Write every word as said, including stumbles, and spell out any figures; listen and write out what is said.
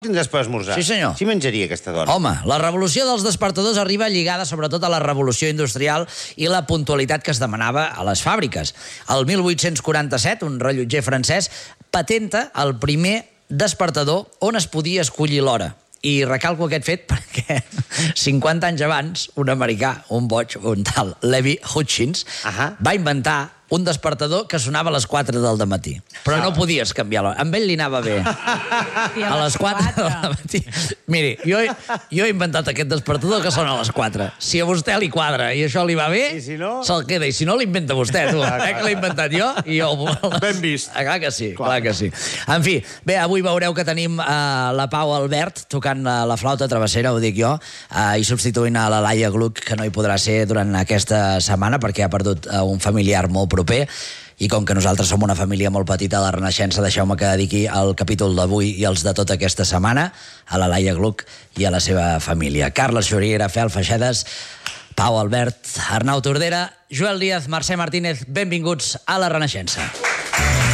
tindràs per esmorzar. Sí, senyor. Sí menjaria aquesta dona. Home, la revolució dels despertadors arriba lligada sobretot a la revolució industrial i la puntualitat que es demanava a les fàbriques. El mil vuit-cents quaranta-set, un rellotger francès patenta el primer despertador on es podia escollir l'hora. I recalco aquest fet perquè cinquanta anys abans, un americà, un boig, un tal Levi Hutchins, Ahà. va inventar un despertador que sonava a les quatre del dematí. Però no podies canviar l'hora. Amb ell li anava bé. A les quatre del matí. Miri, jo he, jo he inventat aquest despertador que sona a les quatre. Si a vostè li quadra i això li va bé, I si no? se'l queda. I si no, l'inventa vostè, tu. Eh, que l'he inventat jo? I jo... Ben vist. Ah, clar que sí, clar. clar que sí. En fi, bé, avui veureu que tenim uh, la Pau Albert tocant uh, la flauta travessera, ho dic jo, uh, i substituint a la Laia Gluck, que no hi podrà ser durant aquesta setmana perquè ha perdut uh, un familiar molt proper, i com que nosaltres som una família molt petita a la Renaixença, deixeu-me que dediqui el capítol d'avui i els de tota aquesta setmana a la Laia Gluck i a la seva família. Carles Xuriguera, Fel Feixedes, Pau Albert, Arnau Tordera, Joel Díaz, Mercè Martínez, benvinguts a la Renaixença.